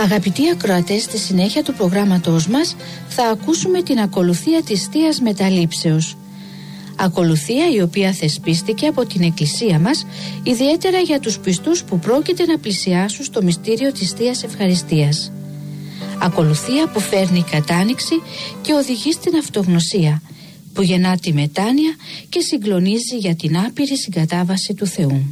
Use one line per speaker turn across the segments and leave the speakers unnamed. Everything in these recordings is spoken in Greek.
Αγαπητοί ακροατές, στη συνέχεια του προγράμματός μας θα ακούσουμε την ακολουθία της Θείας Μεταλήψεως. Ακολουθία η οποία θεσπίστηκε από την Εκκλησία μας, ιδιαίτερα για τους πιστούς που πρόκειται να πλησιάσουν στο μυστήριο της Θείας Ευχαριστίας. Ακολουθία που φέρνει κατάνοιξη και οδηγεί στην αυτογνωσία, που γεννά τη μετάνοια και συγκλονίζει για την άπειρη συγκατάβαση του Θεού.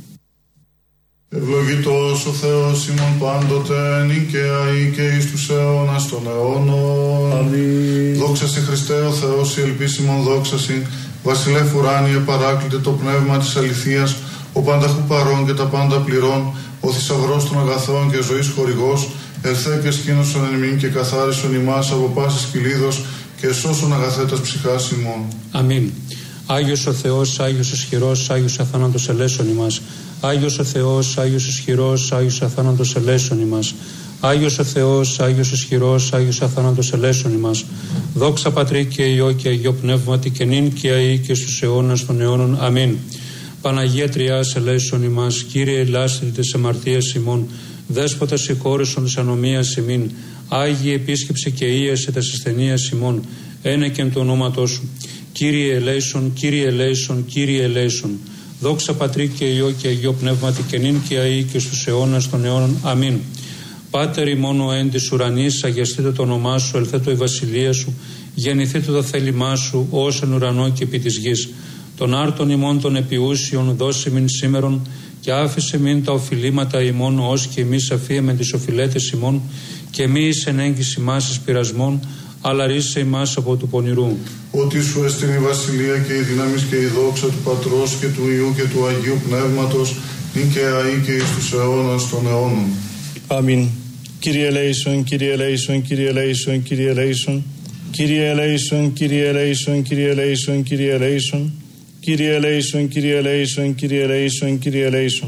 Ευλογητός ο Θεός ημών πάντοτε, νικαία ή και εις τους αιώνας των αιώνων.
Αμήν.
Δόξα σε Χριστέ ο Θεός, η ελπίσιμον δόξα συ, βασιλεύ ουράνιε παράκλητε το πνεύμα της αληθείας, ο πανταχού παρών και τα πάντα πληρών, ο θησαυρός των αγαθών και ζωής χορηγός, ελθέ και σκήνωσον εν ημίν και καθάρισον ημάς από πάσης κυλίδος και σώσον αγαθέτας ψυχάς ημών.
Αμήν. Άγιος ο Θεός, Άγιος ισχυρός, Άγιος αθάνατος ελέσον ημάς. Άγιος ο Θεός, Άγιος ισχυρός, Άγιος αθάνατος ελέσον ημάς. Άγιος ο Θεός, Άγιος ισχυρός, Άγιος αθάνατος ελέσον ημάς. Δόξα Πατρί και Υιό και Αγιό Πνεύματι και νυν και αεί και στους αιώνας των αιώνων. Αμήν. Παναγία Τριάς ελέσον ημάς. Κύριε ελάστητε τες αμαρτίες ημών. Δέσποτα συγχώρεσον της ανομίας ημίν. Άγιοι επίσκεψη και ίεσε τες ασθενείας ημών. Ένεκεν του ονόματός σου. Κύριε ελέησον, Κύριε ελέησον, Κύριε ελέησον. Δόξα Πατρί και Υιό και Αγιό Πνεύματι και νυν και αεί και στους αιώνας των αιώνων. Αμήν. Πάτερ ημών ο εν της ουρανής, αγιαστείτε το όνομά σου, ελθέτω η βασιλεία σου, γεννηθείτε το θέλημά σου, ως εν ουρανό και επί της γης. Των άρτων ημών των επιούσιων δώσε μην σήμερον και άφησε μην τα οφειλήματα ημών, ως και εμείς αφίεμεν τις οφειλέτες ημών, και μη εις εν έγκυση μας εις πειρασμών, αλλά ρίσε ημάς από του πονηρού.
Ότι σου εστιν η βασιλεία και η δύναμις και η δόξα του Πατρός και του Υιού και του Αγίου Πνεύματος, νυν και αεί και εις τους αιώνας των αιώνων.
Αμήν. Κύριε ελέησον, Κύριε ελέησον, Κύριε ελέησον, Κύριε ελέησον. Κύριε ελέησον, Κύριε ελέησον, Κύριε ελέησον, Κύριε ελέησον. Κύριε ελέησον, Κύριε ελέησον, Κύριε ελέησον, Κύριε ελέησον.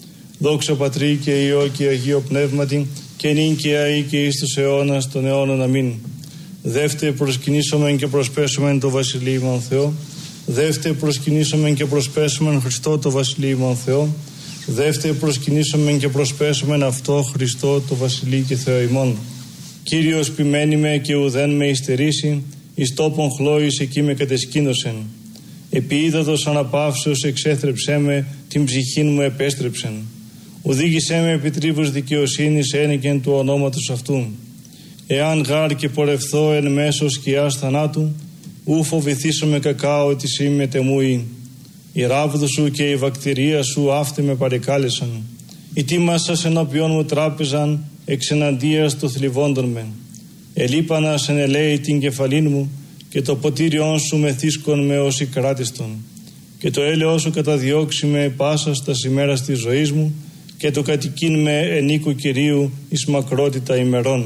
Δόξα Πατρί και Υιό και Αγίο Πνεύματι και νυν και αεί και εις τους αιώνας των αιώνων. Αμήν. Δεύτε προσκυνήσομεν και προσπέσομεν το Βασιλείημον Θεό. Δεύτε προσκυνήσομεν και προσπέσομεν Χριστό το Βασιλείημον Θεό. Δεύτε προσκυνήσομεν και προσπέσομεν αυτό Χριστό το Βασιλεί και Θεό ημών. Κύριος ποιμένη με και ουδέν με υστερήσει, εις τόπον χλώης εκεί με κατεσκήνωσεν. Επί ύδατος αναπαύσεως εξέθρεψέ με, την ψυχήν μου επέστρεψεν. Οδήγησέ με επί τρίβους δικαιοσύνης ένικεν του ονόματος αυτού. Εάν γάρ και πορευθώ εν μέσω σκιάς θανάτου, ου φοβηθήσομαι κακά ότι σύ μετεμούει. Η ράβδο σου και η βακτηρία σου αύτε με παρεκάλεσαν. Οι τίμασας ενώπιον μου τράπεζαν εξ εναντίας του θλιβόντων με. Ελείπανας εν ελέη την κεφαλήν μου και το ποτήριόν σου μεθύσκον με όσοι κράτηστον. Και το έλεος σου καταδιώξει με πάσα στα ημέρας της ζωής μου και το κατοικίν με εν οίκου Κυρίου εις μακρότητα ημερών.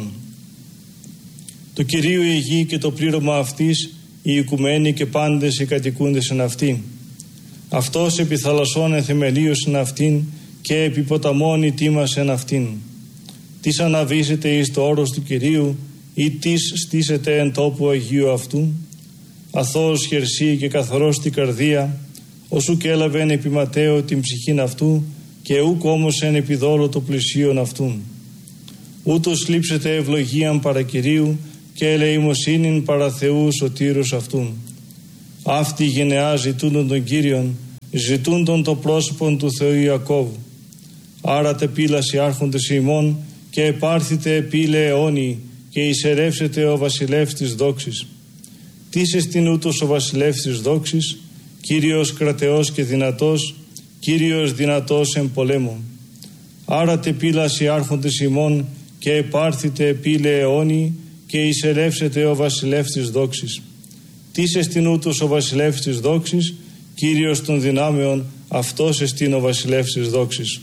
Του Κυρίου η γη και το πλήρωμα αυτής, οι οικουμένοι και πάντες οι κατοικούντες εν αυτήν. Αυτός επί θαλασσών εθεμελίωσεν αυτήν και επί ποταμών η τίμας εν αυτήν. Τις αναβήσετε εις το όρος του Κυρίου ή τις στήσετε εν τόπου Αγίου αυτού. Αθώος χερσί και καθαρός την καρδία, όσου και έλαβεν επί Ματέο την ψυχήν αυτού και ούκ όμως εν επιδόλο το πλησίον αυτούν. Ούτως λείψετε ευλογίαν παρά Κυρίου και ελεημοσύνην παρά Θεού σωτήρους αυτούν. Αυτοί η γενεά ζητούντον τον Κύριον, ζητούντον το πρόσωπον του Θεού Ιακώβου. Άρα τε πύλαση άρχοντες ημών και επάρθητε πύλε αιώνιοι και εισερεύσετε ο βασιλεύς της δόξης. Τις εστιν ούτως ο βασιλεύς της δόξης, Κύριος κρατεός και δυνατός, Κύριος δυνατός εν πολέμο. Άρα τε πύλαση άρχοντες ημών και επάρθητε πύλε αιώνιοι και εισερεύσετε ο βασιλεύς της δόξης. Τις εστιν ούτως ο βασιλεύς της δόξης, Κύριος των δυνάμεων, αυτός εστιν ο βασιλεύς της δόξης.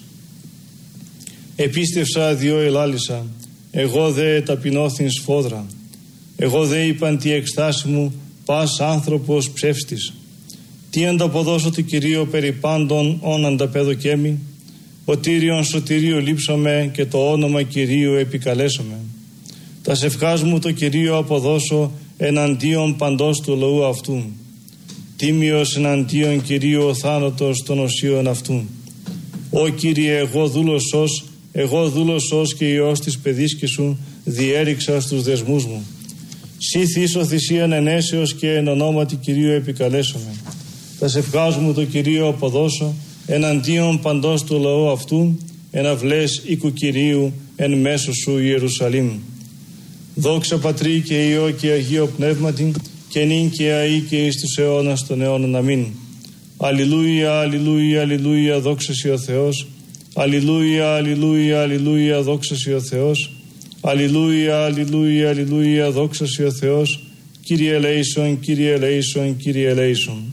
Επίστευσα διό ελάλησα, εγώ δε ταπεινώθην σφόδρα. Εγώ δε είπαν τη εκστάση μου, πας άνθρωπος ψεύστης. Τι ανταποδώσω του Κυρίου περί πάντων όν ανταπέδοκέμι, ο Τύριον σωτηρίου λείψομαι και το όνομα Κυρίου επικαλέσομαι. Τα σευχάς μου το Κυρίου αποδώσω εναντίον παντός του λαού αυτού. Τίμιος εναντίον Κυρίου ο θάνατος των οσίων αυτού. Ω Κύριε, εγώ δούλος σως, εγώ δούλος ως και Υιός της παιδίσκης σου, διέριξα στους δεσμούς μου. Σύ θύσω θυσίαν ενέσεως και εν ονόματι Κυρίου επικαλέσομαι. Τα σευχάς μου το Κυρίο αποδώσω, εναντίον παντός του λαού αυτού, εν αυλές οίκου Κυρίου εν μέσω σου Ιερουσαλήμ. Δόξα Πατρί και Υιό και Αγίο Πνεύματι, και νυν και αεί και εις τους αιώνας των αιώνων. Αμήν. Αλληλούια, αλληλούια, αλληλούια, δόξα σοι ο Θεός. Αλληλούια, αλληλούια, αλληλούια, δόξα σοι ο Θεός. Αλληλούια, αλληλούια, αλληλούια, δόξα σοι ο Θεός. Κύριε ελέησον, Κύριε ελέησον, Κύριε ελέησον.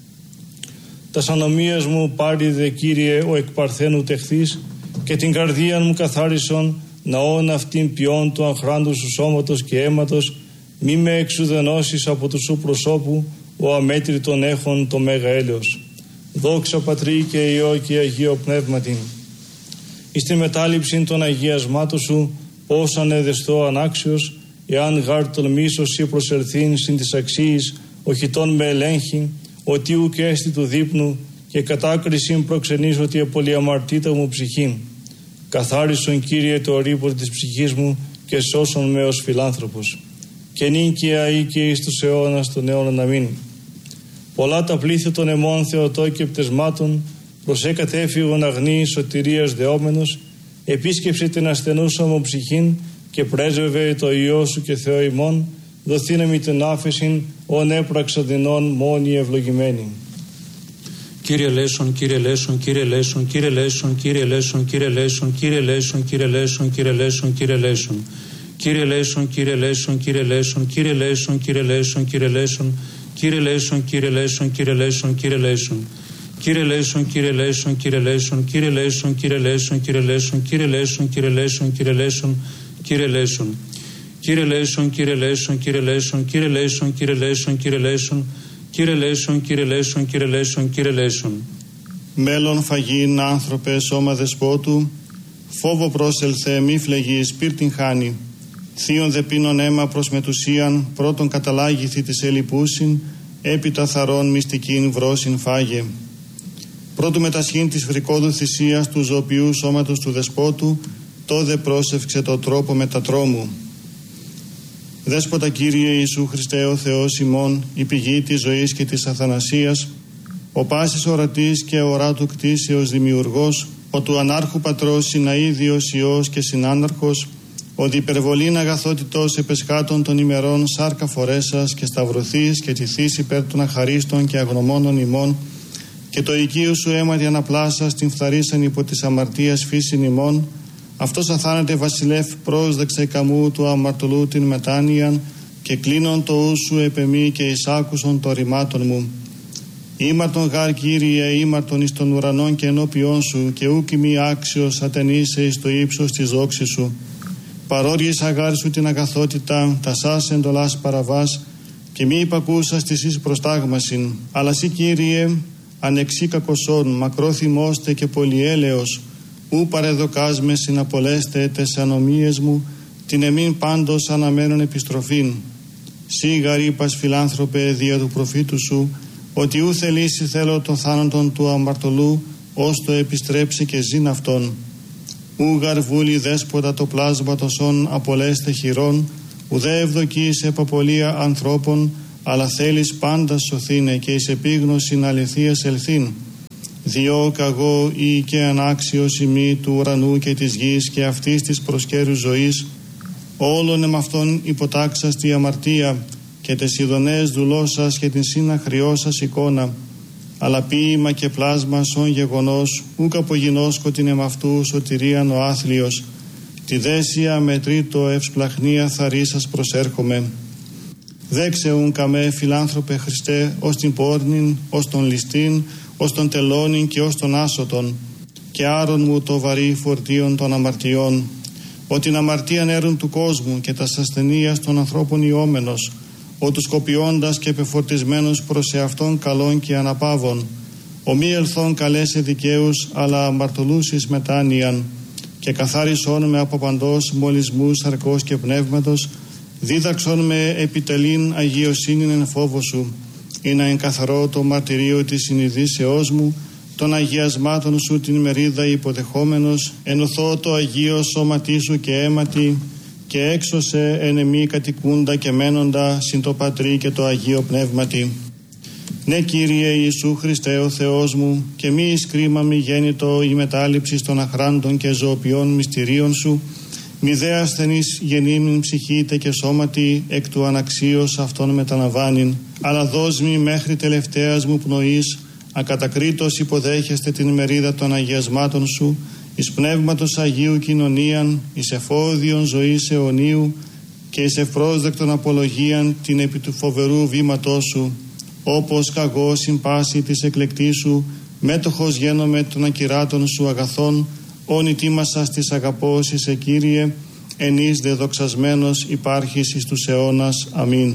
Τας ανομίας μου πάρει δε Κύριε ο εκ παρθένου τεχθείς, και την καρδίαν μου καθάρισον, ναών αυτήν ποιών του αχράντου σου σώματος και αίματος, μη με εξουδενώσεις από του σου προσώπου, ο αμέτρητον έχων το μέγα έλεος. Δόξα Πατρί και Υιό και Αγίο Πνεύματι. Εις τη μετάληψη των αγιασμάτων σου, πώς ανεδεστώ ανάξιος, εάν γάρ τολμήσω σύ προσελθήν συν της αξίης, οχιτών με ελέγχει, ότι ουκ έστι του δείπνου, και κατάκρισιν προξενείς ότι επολιαμαρτήτα μου ψυχήν. Καθάρισον Κύριε το ρήπο της ψυχής μου, και σώσον με ως φιλάνθρωπος. Και νυν και αεί και εις τους αιώνας των αιώνων. Αμήν. Πολλά τα πλήθη των αιμών Θεοτό και πτεσμάτων, προσέκατε έφυγον αγνή σωτηρίας δεόμενος, επίσκεψε την ασθενούσα μου ψυχήν, και πρέσβευε το Υιό σου και Θεό ημών, δοθήνεμι την άφεσιν, ον έπραξα δεινών μόνοι ευλογημένοι.
Κύριε ελέησον, Κύριε ελέησον, Κύριε ελέησον, Κύριε ελέησον, Κύριε ελέησον, Κύριε ελέησον, Κύριε ελέησον, Κύριε ελέησον, Κύριε ελέησον, Κύριε ελέησον. Κύριε ελέησον, Κύριε ελέησον, Κύριε ελέησον, Κύριε ελέησον, Κύριε ελέησον, Κύριε ελέησον, Κύριε ελέησον, Κύριε ελέησον, Κύριε ελέησον, Κύριε ελέησον. Κύριε ελέησον, Κύριε ελέησον, Κύριε ελέησον, Κύριε ελέησον, Κύριε ελέησον, Κύριε ελέησον, Κύριε ελέησον, Κύριε ελέησον, Κύριε ελέησον, Κύριε ελέησον. Κύριε ελέησον, Κύριε ελέησον, Κύριε ελέησον, Κύριε ελέησον, Κύριε ελέησον, Κύριε ελέησον, Κύριε ελέησον, Κύριε ελέησον, Κύριε ελέησον, Κύριε ελέησον.
Μέλλον φαγήν άνθρωπε σώμα δεσπότου, φόβο πρόσελθε μη φλεγείς πύρτην χάνει. Θείον δε πίνον αίμα προς μετουσίαν, πρώτον καταλάγηθη της ελιπούσιν, έπειτα θαρών μυστικήν βρόσιν φάγε. Πρώτου μετασχήν της φρικόδου θυσίας του ζωοποιού σώματος του δεσπότου, τόδε πρόσευξε το τρόπο μετατρόμου. Δέσποτα Κύριε Ιησού Χριστέ ο Θεός ημών, η πηγή της ζωής και της αθανασίας, ο πάσης ορατής και οράτου κτήσεως δημιουργός, ο του ανάρχου πατρός συναίδιος Υιός και συνάναρχος, ο διπερβολήν αγαθότητος επεσχάτων των ημερών σάρκα φορέσας και σταυρωθείς και τηθείς υπέρ των αχαρίστων και αγνωμόνων ημών, και το οικείο σου αίματι αναπλάσας την φθαρίσαν υπό της αμαρτίας φύσιν ημών, αυτός αθάνατε βασιλεύ πρόσδεξε καμού του αμαρτωλού την μετάνοιαν, και κλείνον το ου σου επεμή και εισάκουσον το ρημάτων μου. Ήμαρτον γάρ Κύριε, ήμαρτον εις των ουρανών και ενώπιόν σου, και ούκ μη άξιος ατενείσαι εις το ύψος της δόξης σου. Παρόριες αγάρ σου την αγαθότητα, τα σας εντολάς παραβάς, και μη υπακούσας της εις προστάγμασιν. Αλλά σύ Κύριε, ανεξή κακοσόν, μακρόθυμώστε και πολυέλεος, ου παρεδοκάς με συναπολέστε τες ανομίες μου, την εμήν πάντως αναμένων επιστροφήν. Σύ γαρύπας φιλάνθρωπε δια του προφήτου σου, ότι ου θελήσει θέλω των θάνατον του αμαρτωλού, ως το επιστρέψει και ζήν αυτόν. Ου γαρβούλη δέσποτα το πλάσμα τοσών απολέστε χειρών, ουδέ ευδοκείς επαπολία ανθρώπων, αλλά θέλεις πάντα σωθήνε και εις επίγνωσιν αληθείας ελθήν. Διό καγώ ή και ανάξιος ημί του ουρανού και της γης και αυτής της προσκέρου ζωής, όλων εμαυτόν υποτάξαστη αμαρτία, και τες ειδονές δουλώσας και την συναχριώσας εικόνα, αλλά ποίημα και πλάσμα σον γεγονός, ούκ απογινώσκω την εμαυτού σωτηρίαν ο άθλιος, τη δέσια με τρίτο ευσπλαχνία θαρίσας προσέρχομαι. Δέξε ουν καμέ φιλάνθρωπε Χριστέ, ως την πόρνην, ως τον ληστήν, ως τον τελώνην και ως τον άσωτον, και άρον μου το βαρύ φορτίον των αμαρτιών, ότι την αμαρτίαν έρουν του κόσμου και τας ασθενείας των ανθρώπων ιόμενος, ο τους κοπιώντας και επεφορτισμένος προς εαυτόν καλών και αναπαύων, ο μη ελθόν καλέσε δικαίους, αλλά αμαρτωλούς εις μετάνοιαν, και καθάρισόν με από παντός μολυσμούς σαρκός και πνεύματος, δίδαξόν με επιτελήν αγιοσύνην εν φόβο σου, ή να εγκαθαρώ το μαρτυρίο της συνειδήσεώς μου, των αγιασμάτων σου την μερίδα υποδεχόμενος, ενωθώ το Αγίο σώματί σου και αίματι, και έξωσε εν εμή κατοικούντα και μένοντα συν το Πατρί και το Αγίο Πνεύματι. Ναι, Κύριε Ιησού Χριστέ ο Θεός μου, και μη εις κρίμα μη γέννητο η μετάληψη των αχράντων και ζωοποιών μυστηρίων σου, μη δε ασθενής γεννήμην ψυχήτε και σώματι εκ του αναξίως αυτών μεταναβάνειν, αλλά δώσ' μη μέχρι τελευταίας μου πνοής, ακατακρίτως υποδέχεστε την μερίδα των αγιασμάτων σου, εις πνεύματος Αγίου κοινωνίαν, εις εφόδιον ζωής αιωνίου και εις ευπρόσδεκτον απολογίαν την επί του φοβερού βήματός σου, όπως καγώ συμπάση της εκλεκτής σου, μέτοχος γένομαι των ακυράτων σου αγαθών, όν ητήμασας της αγαπώσης σε Κύριε, εν εις δε δοξασμένος υπάρχεις εις τους αιώνας. Αμήν.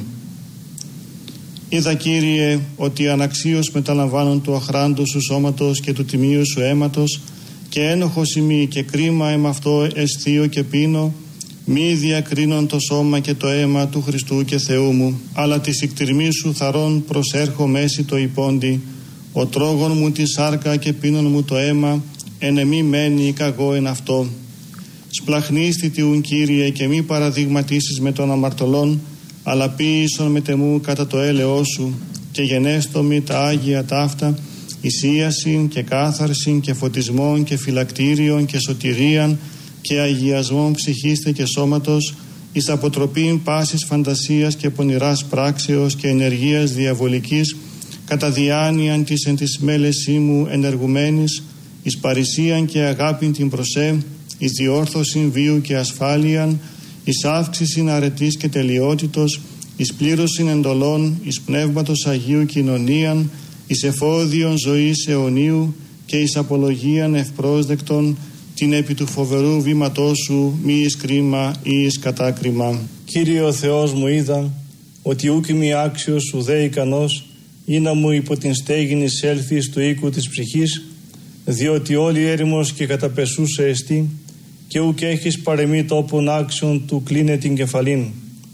Είδα, Κύριε, ότι αναξίως μεταλαμβάνουν του αχράντου σου σώματος και του τιμίου σου αίματος, και ένοχος ημί και κρίμα εμαυτό αισθείο και πίνω, μη διακρίνον το σώμα και το αίμα του Χριστού και Θεού μου, αλλά τη ικτηρμή σου θαρών προσέρχω μέση το υπόντι, ο τρόγων μου τη σάρκα και πίνων μου το αίμα, εν εμή μένει καγώ εν αυτό. Σπλαχνίστη τιούν, Κύριε, και μη παραδειγματίσεις με των αμαρτωλών, αλλά ποίησον με τεμού κατά το έλεό σου, και γενέστομη τα Άγια ταύτα, εισίασιν και κάθαρσιν και φωτισμόν και φυλακτήριον και σωτηρίαν και αγιασμόν ψυχίστε και σώματος, εις αποτροπήν πάσης φαντασίας και πονηράς πράξεως και ενεργείας διαβολικής, κατά διάνοιαν της εν της μέλεσή μου ενεργουμένης, εις παρησίαν και αγάπην την προσέ, εις διόρθωσιν βίου και ασφάλειαν, εις αύξησιν αρετής και τελειότητος, εις πλήρωσιν εντολών, εις πνεύματος Αγίου κοινωνίαν, εις εφόδιον ζωής αιωνίου και εις απολογίαν ευπρόσδεκτον, την επί του φοβερού βήματός σου μη εις κρίμα ή εις κατάκριμα.
Κύριε ο Θεός μου, είδα ότι ούκ είμαι άξιος ουδέ ικανός ή να μου υπό την στέγην εισέλθεις του οίκου της ψυχής, διότι όλη έρημος και καταπεσούσα εστί, και ούκ έχεις παρεμή τόπον άξιον του κλίνε την κεφαλήν.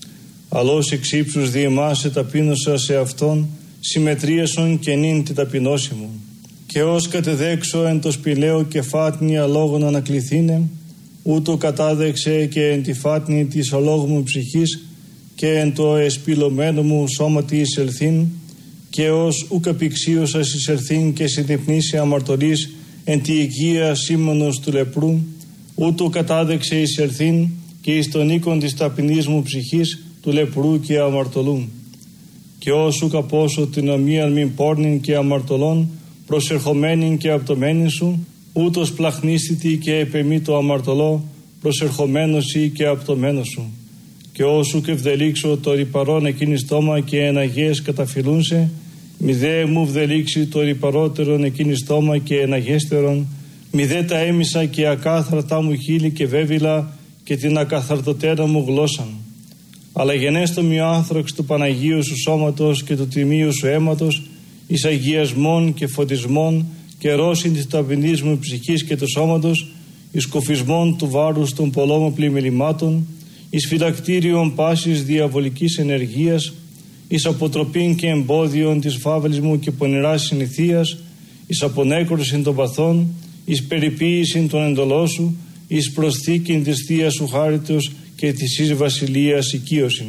Αλλώς εξ ύψους διεμάσαι ταπείνωσα σε αυτόν, συμμετρίασον και νυν τη ταπεινώση μου. Και ως κατεδέξω εν το σπηλαίο και φάτνη αλόγων ανακληθήνε, ούτω κατάδεξε και εν τη φάτνη της αλόγου μου ψυχής και εν το εσπηλωμένο μου σώματι εισελθήν, και ως ούκ απηξίωσας εισελθήν και συνδυπνήσει αμαρτωλής εν τη οικία σήμωνος του λεπρού, ούτω κατάδεξε εισελθήν και εις τον οίκον της ταπεινής μου ψυχής του λεπρού και αμαρτωλού. Και όσου καπόσο την ομοίαν μην πόρνην και αμαρτωλών, προσερχομένην και απτωμένην σου, ούτως πλαχνίστητη και επεμή το αμαρτωλό, προσερχομένος ή και απτωμένος σου. Και όσου και βδελίξω το ρυπαρόν εκείνη στόμα και εναγές καταφυλούνσε, μη δε μου βδελίξει το ρυπαρότερον εκείνη στόμα και εναγέστερον, μη δε τα έμισα και ακάθαρτα μου χείλη και βέβυλα και την ακαθαρτοτέρα μου γλώσσαν. Αλλά γενέστο μη ο άνθραξ του Παναγίου σου σώματος και του τιμίου σου αίματος, εις αγιασμών και φωτισμών και ρώσιν της ταπεινής μου ψυχής και του σώματος, εις κοφισμών του βάρους των πολλών πλημμυρημάτων, εις φυλακτήριον πάσης διαβολικής ενεργείας, εις αποτροπήν και εμπόδιον της φαύλης μου και πονηράς συνηθείας, εις απονέκρωσιν των παθών, εις περιποίησιν των εντολών σου, εις προσθήκην της θείας σου χάριτος και της εις βασιλείας οικείωσιν.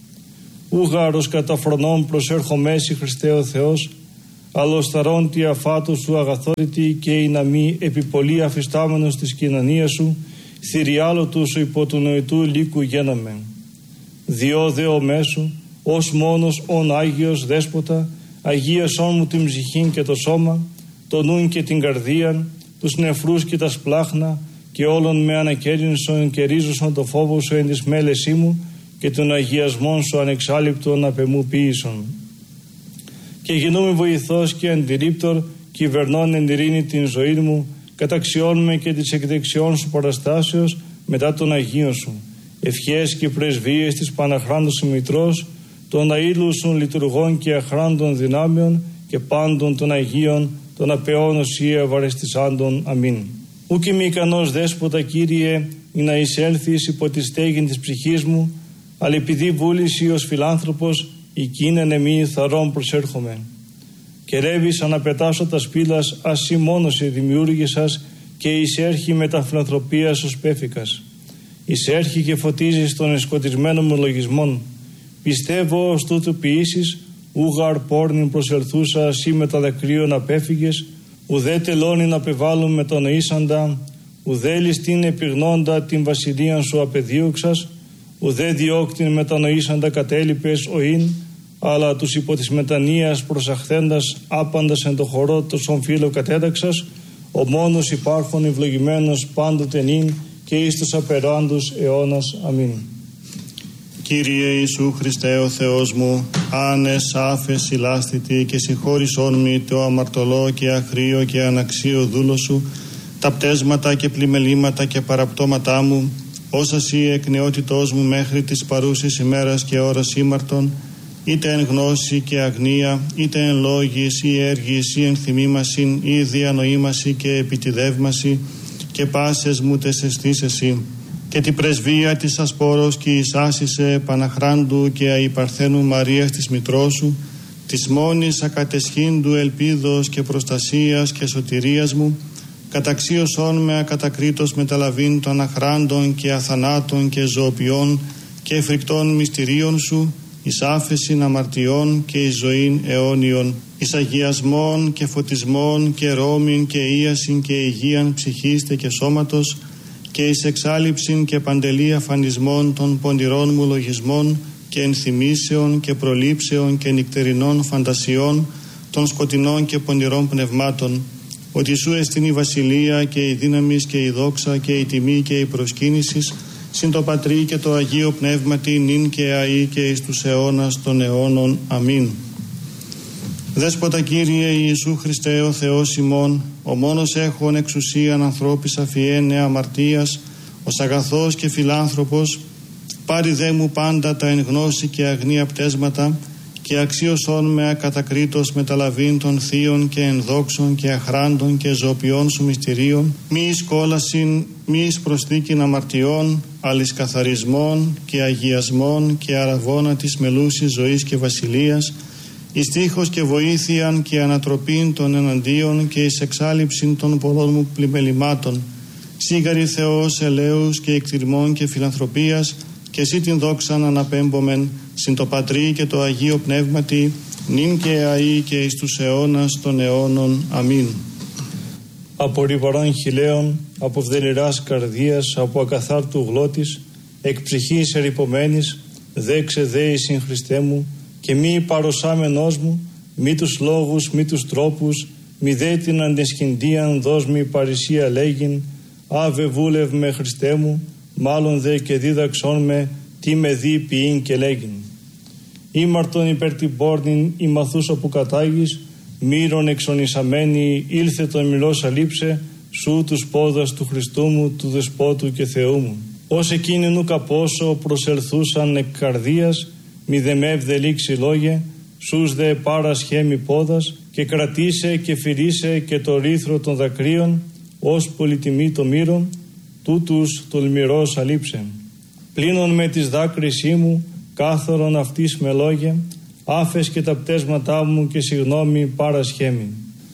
Ούγαρος κατά φρονών προσέρχομέσι Χριστέ ο Θεός, αλλοσταρών τη αφάτου σου αγαθόρητη και η να μη επιπολή αφιστάμενος της κοινωνίας σου, θηριάλο του σου υπό του νοητού λύκου γέναμε. Διό δε ο μέσου, ως μόνος ον Άγιος Δέσποτα, αγίασόν μου την ψυχήν και το σώμα, το νουν και την καρδίαν, τους νεφρούς και τα σπλάχνα, και όλων με ανακέρινσον και ρίζωσον το φόβο σου εν της μέλεσή μου και των αγιασμών σου ανεξάλληπτον απεμού ποιήσον. Και γινούμε βοηθός και αντιρρύπτορ, κυβερνών εν ειρήνη την ζωή μου, καταξιώνουμε και της εκδεξιών σου παραστάσεως μετά των Αγίων σου. Ευχές και πρεσβείες της Παναχράντος Μητρός, των αήλουσων λειτουργών και αχράντων δυνάμεων και πάντων των Αγίων, των απεών οσία βαρεστησάντων. Αμήν. Ούκ είμαι ικανός Δέσποτα, Κύριε, να εισέλθεις υπό τη στέγην της ψυχής μου, αλλά επειδή βούληση ως φιλάνθρωπος, εκείνεν εμεί θαρών προσέρχομαι. Και ρεύεις αναπετάσσοντας πύλας, ασύ μόνος σε δημιούργησας, και εισέρχει με τα φιλανθρωπία σου σπέφικας. Εισέρχει και φωτίζεις των εσκοτισμένων μου λογισμών. Πιστεύω ως τούτου ποιήσεις, ούγαρ πόρνην προσελθούσα, ασύ με τα δακρύων απέφυγες, ουδέ τελώνην απεβάλλουν με τον νοήσαντα, ουδέ ληστήν επιγνώντα την βασιλείαν σου απεδίωξας, ουδέ διώκτην μετανοήσαντα κατέλειπες οήν, αλλά τους υπό της μετανοίας προσαχθέντας άπαντας εν το χορό τόσον φίλο κατέταξας, ο μόνος υπάρχον ευλογημένος πάντοτε νυν και εις τους απεράντους αιώνας. Αμήν.
Κύριε Ιησού Χριστέ ο Θεός μου, άνες άφες ηλάστητη και συγχώρησόν μη το αμαρτωλό και αχρίο και αναξίο δούλο σου, τα πτέσματα και πλημελήματα και παραπτώματά μου, όσα σύ εκ νεότητός μου μέχρι της παρούσης ημέρας και ώρας ήμαρτον, είτε εν γνώση και αγνία, είτε εν λόγης ή έργης ή εν θυμήμασιν ή διανοήμαση και επιτιδεύμαση και πάσες μου τες αισθήσεσι, και την πρεσβεία της ασπόρος και εις άσισε Παναχράντου και αϊπαρθένου Μαρίας της μητρός σου, της μόνης ακατεσχύντου ελπίδος και προστασίας και σωτηρίας μου, καταξίωσόν με ακατακρίτως μεταλαβήν των αχράντων και αθανάτων και ζωοποιών και φρικτών μυστηρίων σου, εις άφεσιν αμαρτιών και εις ζωήν αιώνιον, εις αγιασμών και φωτισμών και ρόμην και ίασιν και υγείαν ψυχίστε και σώματος, και εις εξάλληψιν και παντελή αφανισμών των πονηρών μου λογισμών και ενθυμήσεων και προλήψεων και νυκτερινών φαντασιών των σκοτεινών και πονηρών πνευμάτων, ότι σου εστιν η βασιλεία και η δύναμις και η δόξα και η τιμή και η προσκύνησης συν το Πατρί και το Αγίο Πνεύματι νυν και αεί και εις τους αιώνας των αιώνων. Αμήν. Δέσποτα Κύριε Ιησού Χριστέ ο Θεός ημών, ο μόνος έχων εξουσίαν ανθρώπης αφιένε αμαρτίας, ως αγαθός και φιλάνθρωπος, πάρει δε μου πάντα τα εν γνώση και αγνία πτέσματα και αξίωσόν με ακατακρίτως μεταλαβήν των θείων και ενδόξων και αχράντων και ζωοποιών σου μυστηρίων, μη εις κόλασιν, μη εις προσθήκην αμαρτιών, αλ καθαρισμών και αγιασμών και αραβώνα της μελούσης ζωής και βασιλείας, εις τείχος και βοήθειαν και ανατροπήν των εναντίον και εις εξάλληψην των πολλών μου πλημελημάτων, σίγαρη Θεός ελέους και εκτιρμών και φιλανθρωπίας, και εσύ την δόξαν αναπέμπομεν συν το Πατρί και το Αγίο Πνεύματι νυν και αεί και εις τους αιώνας των αιώνων. Αμήν.
Από ρηβαρών χιλέων, από βδελιράς καρδίας, από ακαθάρτου γλώτης, εκ ψυχής ερυπωμένης, δέξε δέησιν Χριστέ μου, και μη παροσάμενός μου, μη τους λόγους, μη τους τρόπους, μη δε την αντεσχυντίαν δώσ' μη παρησία λέγειν, άβε βούλευ με Χριστέ μου, μάλλον δε και δίδαξόν με τι με δει ποιήν και λέγειν. Ήμαρτον υπέρ την πόρνην η μαθούσα που κατάγεις, μύρον εξονισαμένη ήλθε τον μιλός αλείψε, σου τους πόδας του Χριστού μου, του Δεσπότου και Θεού μου. Ως εκείνη νου καπόσο προσελθούσαν εκ καρδίας, μη δε με ευδελίξει λόγε, σούς δε πάρας χέμι πόδας, και κρατήσε και φυρίσε και το ρήθρο των δακρύων, ως πολυτιμή το μύρον, τούτους τολμηρός αλείψε. Πλήνων με τις δάκρυσή μου, κάθαρον αυτής με λόγια, άφες και τα πτέσματά μου και συγνώμη παρασχέμιν.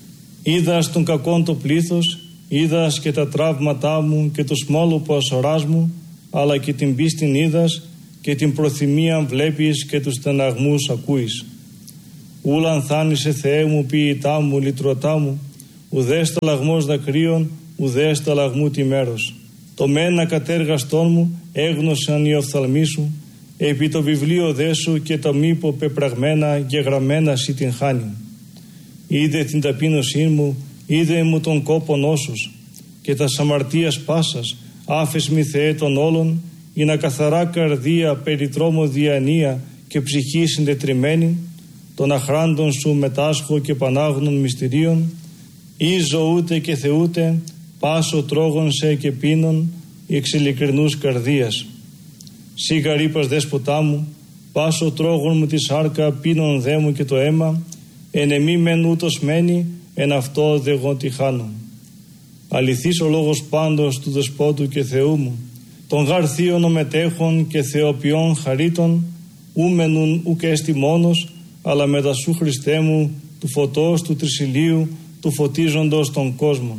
Είδας τον κακόν το πλήθος, είδας και τα τραύματά μου και το σμόλοπο ασοράς μου, αλλά και την πίστην είδας και την προθυμίαν βλέπεις και τους στεναγμούς ακούεις. Ούλαν θάνησε Θεέ μου ποιητά μου, λυτρωτά μου, ουδέ σταλαγμός δακρύων, ουδέ σταλαγμού τη μέρος. Το μένα κατέργαστόν μου έγνωσαν οι οφθαλμοί σου, επί το βιβλίο δε σου και τα μήπο πεπραγμένα γεγραμμένα σοι την χάνει. Είδε την ταπείνωσή μου, είδε μου τον κόπον όσους, και τα αμαρτίας πάσας, άφες μη Θεέ των όλων, η να καθαρά καρδία, περιτρόμο διανία και ψυχή συντετριμένη, των αχράντων σου μετάσχω και πανάγνων μυστηρίων, ή ζωούτε και θεούτε, πάσο τρόγων σε και πίνων, εξ ειλικρινούς καρδίας. Σίγα ρήπας δέσποτά μου, πάσο τρόγων μου τη σάρκα, πίνων δε μου και το αίμα, εν εμή μεν ούτως μένει, εν αυτό δε εγώ τη χάνω. Αληθής ο λόγος πάντως του Δεσπότου και Θεού μου, των γαρθίων ομετέχων και θεοποιών χαρίτων, ούμενουν ουκ έστι μόνος, αλλά μετα σου Χριστέ μου, του φωτός του τρισιλίου, του φωτίζοντος των κόσμων.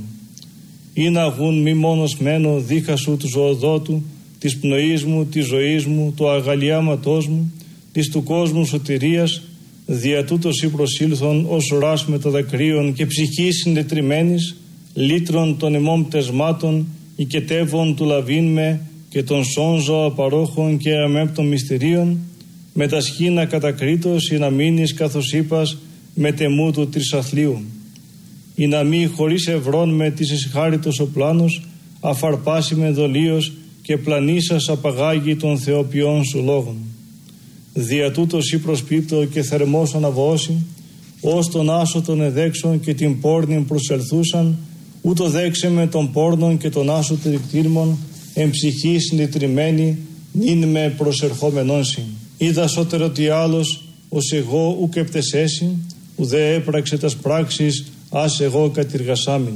Ή να βγουν μη μόνος μένω δίχα σου του ζωοδότου, της πνοής μου, της ζωής μου, του αγαλιάματός μου, της του κόσμου σωτηρίας, δια τούτος ή προσήλθον ως ουράς με το δακρύον και ψυχή συντετριμένης, λύτρων των εμών πτεσμάτων, οικετεύων του λαβήν με και των σώνζω απαρόχων και αμέπτων μυστηρίων, με τα σχήνα κατακρίτως ή να μείνεις καθώς είπας με τεμού του τρισαθλίου. Ή να μη χωρίς ευρών με της εσυχάριτος ο πλάνος, αφαρπάσει με δολίος και πλανήσας απαγάγει των θεοποιών σου λόγων. Δια τούτος ή προσπίπτω και θερμός αναβώσει, ως τον άσο των εδέξων και την πόρνην προσελθούσαν, ούτω δέξε με τον πόρνον και τον άσο τρικτήρμων, εν ψυχή συντετριμένη, νυν με προσερχόμενον συν. Είδα σώτερο τι άλλος, ως εγώ ουκ επτεσέσιν, ουδέ έπραξε τας πράξεις, ας εγώ κατηργασάμιν.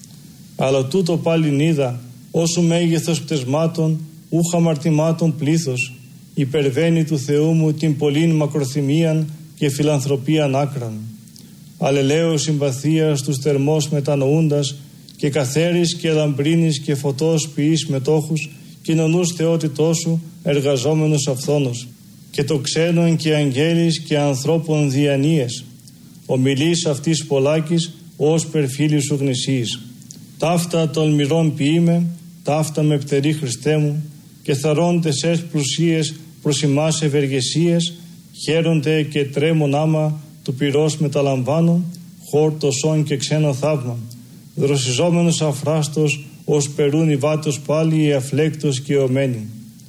Αλλά τούτο πάλιν είδα, όσου μέγεθος πτεσμάτων, ούχα αμαρτημάτων πλήθος, υπερβαίνει του Θεού μου την πολλήν μακροθυμίαν και φιλανθρωπίαν άκραν. Αλλελέω συμπαθία στους θερμός μετανοούντας και καθαίρης και λαμπρίνης και φωτός ποιής μετόχους κοινωνούς θεότητός σου εργαζόμενος αυθόνος και το ξένον και αγγέλης και ανθρώπων διανοίες. Ομιλείς αυτής πολλάκης ως περφίλη σου γνησίης. Ταύτα των μοιρών ποιήμε, ταύτα με πτερή Χριστέ μου και θαρώντες εσ πλουσίες προς ημάς ευεργεσίες, χαίρονται και τρέμον άμα του πυρός μεταλαμβάνουν, χόρτωσον και ξένο θαύμα. Δροσιζόμενος αφράστος, ως περούν οι βάτος πάλι η αφλέκτος και ομένη.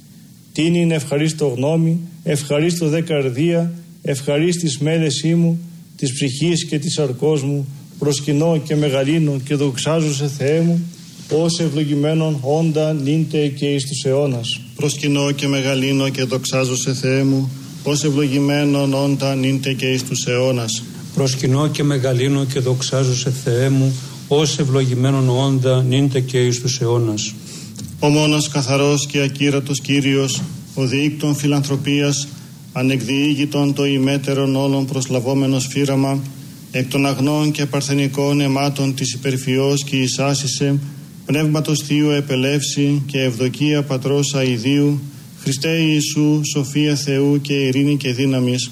Τίνη είναι ευχαρίστω γνώμη, ευχαρίστω δε καρδία, ευχαρίστης μέλεσή μου, της ψυχής και της αρκός μου, προσκυνώ και μεγαλύνω και δοξάζω σε Θεέ μου, ως ευλογημένον όντα νύντε και εις τους αιώνας.
Προσκυνώ και μεγαλύνω και δοξάζω σε Θεέ μου, ως ευλογημένον όντα νύντε και εις τους αιώνας.
Προσκυνώ και μεγαλύνω και δοξάζω σε Θεέ μου, ως ευλογημένον όντα νύντε και εις τους αιώνας.
Ο μόνος καθαρός και ακύρατος Κύριος, ο διήκτων φιλανθρωπίας, ανεκδιήγητον το ημέτερον όλων προσλαβόμενος φύραμα, εκ των αγνών και παρθενικών αιμάτων της υπερφυός και εισάσισε, πνεύματος Θείου επελεύση και ευδοκία Πατρός αηδίου, Χριστέ Ιησού, σοφία Θεού και ειρήνη και δύναμης.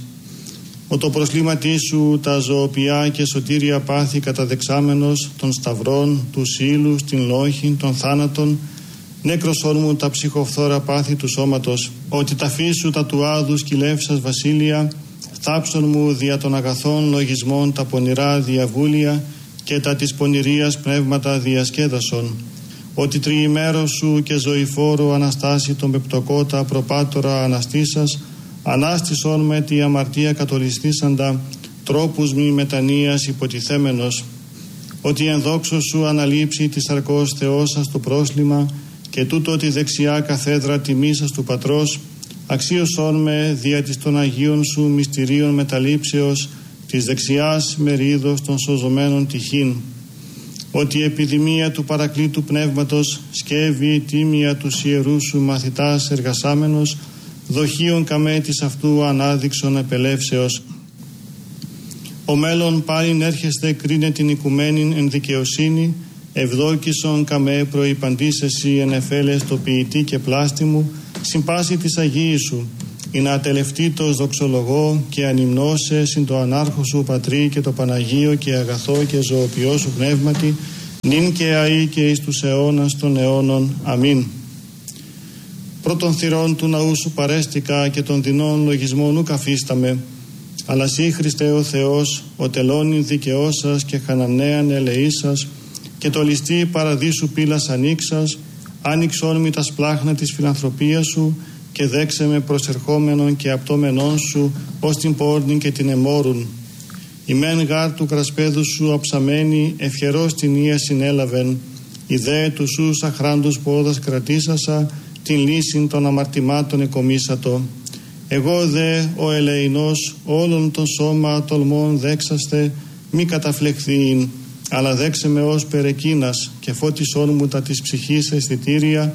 Ο το προσλήματί σου τα ζωοποιιά και σωτήρια πάθη καταδεξάμενος των σταυρών, του ύλου, την λόχη, των θάνατων, νέκροσόν μου τα ψυχοφθόρα πάθη του σώματος, ότι τα φύσου τα του άδου κυλεύσας βασίλεια, θάψον μου δια των αγαθών λογισμών τα πονηρά διαβούλια και τα της πονηρίας πνεύματα διασκέδασον, ότι τριημέρος σου και ζωηφόρο αναστάσει τον πεπτοκότα προπάτορα αναστήσας, ανάστησον με τη αμαρτία κατολιστήσαντα, τρόπους μη μετανοίας υποτιθέμενος, ότι εν δόξω σου αναλείψει της αρκός Θεός σας το πρόσλημα και τούτο τη δεξιά καθέδρα τιμής σας του Πατρός, αξίωσόν με δια της των Αγίων σου μυστηρίων μεταλήψεως της δεξιάς μερίδος των σωζωμένων τυχήν, ότι η επιδημία του παρακλήτου πνεύματος σκεύει τίμια τους ιερούς σου μαθητάς εργασάμενος, δοχείων καμέ της αυτού ανάδειξον επελεύσεως. Ο μέλλον πάλιν έρχεστε κρίνε την οικουμένην εν δικαιοσύνη, ευδόκησον καμέ προϋπαντής εσύ εν εφέλες το ποιητή και πλάστη μου, συμπάση της Αγίης σου, ή να ατελευτήτως δοξολογώ και ανυμνώσε συν το ανάρχο σου Πατρί και το Παναγίο και αγαθό και ζωοποιό σου πνεύματι, νυν και αεί και εις τους αιώνας των αιώνων. Αμήν. Πρώτων θυρών του ναού σου παρέστηκα και των δεινών λογισμών ουκ αφίσταμε, αλλά σύ Χριστέ ο Θεός, ο τελώνην δικαιός σας και χανανέαν ελεής σας, και το ληστή παραδείσου πύλας ανοίξας, άνοιξόν μη τα σπλάχνα της φιλανθρωπίας σου και δέξε με προσερχόμενον και απτόμενον σου ως την πόρνην και την εμόρουν. Η μεν γάρ του κρασπέδου σου αψαμένη ευχερός την ία συνέλαβεν, η δε του σου αχράντους πόδας κρατήσασα, την λύσιν των αμαρτημάτων εκομίσατο. Εγώ δε ο ελεηνός όλων των σώμα τολμών δέξαστε, μη καταφλεχθείην, αλλά δέξε με ως περεκίνας και φώτισόν μου τα της ψυχής αισθητήρια,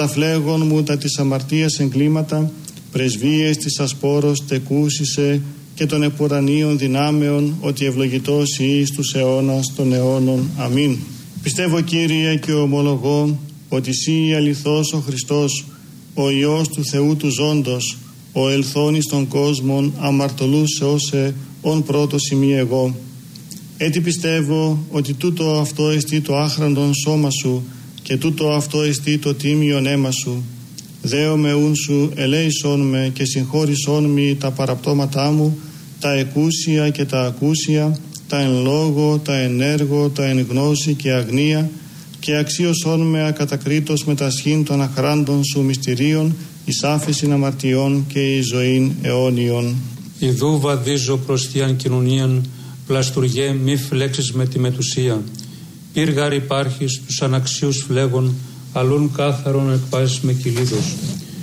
καταφλέγον μου τα της αμαρτίας εγκλήματα, πρεσβείες της ασπόρος τεκούσισε και των επουρανίων δυνάμεων, ότι ευλογητός εις τους αιώνας των αιώνων. Αμήν. Πιστεύω, Κύριε, και ομολογώ ότι Συ αληθώς ο Χριστός, ο Υιός του Θεού του ζώντος, ο ελθόν εις των κόσμων, αμαρτωλούς σώσε, ον πρώτος ημί εγώ. Έτσι πιστεύω ότι τούτο αυτό εστί το άχραντον σώμα σου και τούτο αυτό εστί το τίμιον αίμα σου. Δέομαι ούν σου, ελέησόν με και συγχώρησόν μη τα παραπτώματά μου, τα εκούσια και τα ακούσια, τα εν λόγω, τα εν έργο, τα εν γνώση και αγνία, και αξίωσόν με ακατακρίτως με τα σχήν των αχράντων σου μυστηρίων, εις άφεσιν αμαρτιών και εις ζωήν αιώνιον.
Ιδού βαδίζω προς θείαν κοινωνίαν, πλαστουργέ μη φλέξεις με τη μετουσία. Πύργαρ υπάρχεις τους αναξίους φλέγων, αλλούν κάθαρον εκπάσεις με κυλίδος.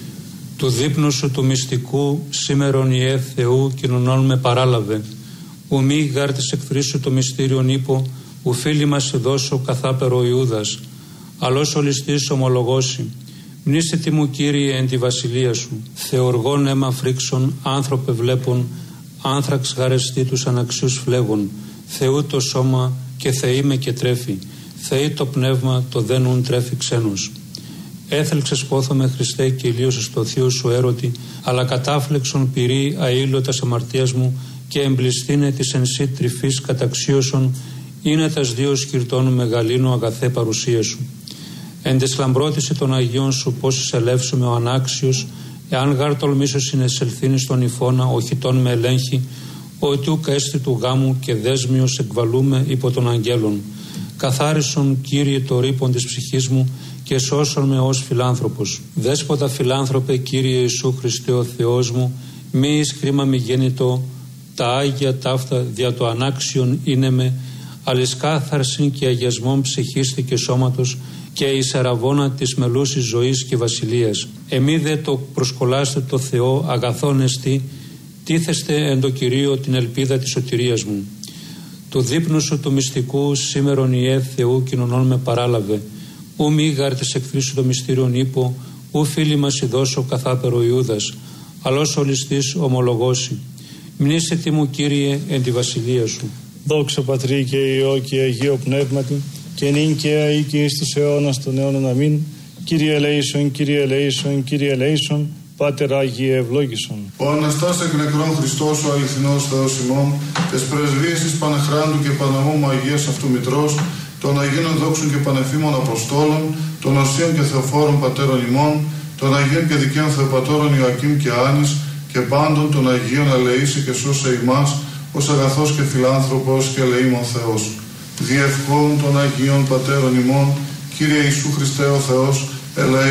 Του δείπνου σου του μυστικού, σήμερον Ιε Θεού κοινωνών με παράλαβε. Ου μη γάρ της εχθρής σου το μυστήριον ύπο, ου φίλοι μας σε δώσω καθάπερο Ιούδας. Αλλός ολιστής ομολογώσει. Μνήσε τι μου, Κύριε, εν τη βασιλεία σου. Θεοργών αίμα φρίξον, άνθρωπε βλέπων, άνθραξ γαρεστή τους αναξίους φλέγων. Θεού το σώμα και Θεή με και τρέφει. Θεή το πνεύμα, το δένουν τρέφει ξένος. Έθελξες πόθομαι, Χριστέ, και ηλίωσες το θείο σου έρωτη, αλλά κατάφλεξον πυρή αήλωτας αμαρτίας μου και εμπληστήνε της εν σύ τρυφής καταξίωσον, είναι τας δύο σκυρτών μεγαλύνου αγαθέ παρουσία σου. Εν τες λαμπρότηση των Αγίων σου πώς εισελεύσουμε ο ανάξιος, εάν γάρ τολμήσω συνεσελθύνει στον υφώνα, οχητών με ελέγχει, ότι ουκ έστι του γάμου και δέσμιος εκβαλούμε υπό των αγγέλων. Καθάρισον, Κύριε, το ρήπον της ψυχής μου και σώσον με ως φιλάνθρωπος. Δέσποτα φιλάνθρωπε, Κύριε Ιησού Χριστέ ο Θεός μου, μη εις κρίμα μη γέννητο, τα Άγια ταύτα δια το ανάξιον είναι με, αλης κάθαρσιν και αγιασμόν ψυχίστη και σώματος και εις αραβώνα της μελούσης ζωής και βασιλείας. Εμεί δε το προσκολάστε το Θεό αγαθόν εστί, τίθεστε εν το Κυρίω την ελπίδα της σωτηρίας μου. Του δείπνου σου του μυστικού σήμερον Ιε Θεού κοινωνών με παράλαβε. Ου μη γάρ της εχθρής σου το μυστήριον ύπο, ου φίλοι μας ειδώσω καθάπερο Ιούδας, αλλός ολιστής ομολογώσει. Μνήσε τι μου, Κύριε, εν τη βασιλεία σου.
Δόξα Πατρί και Υιό και Αγίο Πνεύματι, και νυν και αεί και εις τους αιώνας των αιώνων. Αμήν. Κύριε ελέησον, Κύριε ελέησον, Κύριε ελέησον, Πάτερ Άγιε ευλόγησον.
Ο Αναστάς εκ νεκρών Χριστός, ο αληθινός Θεός ημών, τες πρεσβείες της Πανεχράντου και Παναμόμου Αγίας αυτού Μητρός, των Αγίων δόξων και πανεφήμων Αποστόλων, των Οσίων και Θεοφόρων Πατέρων ημών, των Αγίων και Δικαίων Θεοπατώρων Ιωακήμ και Άνης, και πάντων των Αγίων ελεήσει και σώσε ημάς, ως αγαθός και φιλάνθρωπος και ελεήμων Θεός. Διευχών των Αγίων Πατέρων ημών, Κύριε Ιησού Χριστέ ο Θεός, ελέη